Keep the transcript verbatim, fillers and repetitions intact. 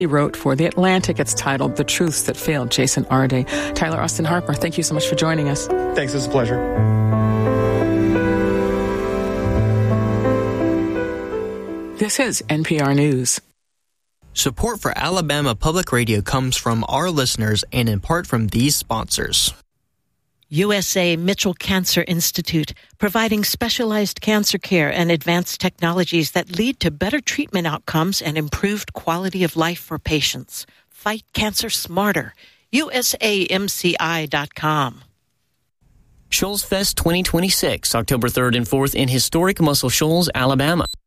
He wrote for The Atlantic. It's titled The Truths That Failed Jason Arday. Tyler Austin Harper, thank you so much for joining us. Thanks. It's a pleasure. This is N P R News. Support for Alabama Public Radio comes from our listeners and in part from these sponsors. U S A Mitchell Cancer Institute, providing specialized cancer care and advanced technologies that lead to better treatment outcomes and improved quality of life for patients. Fight cancer smarter. U S A M C I dot com. Shoals Fest twenty twenty-six, October third and fourth in historic Muscle Shoals, Alabama.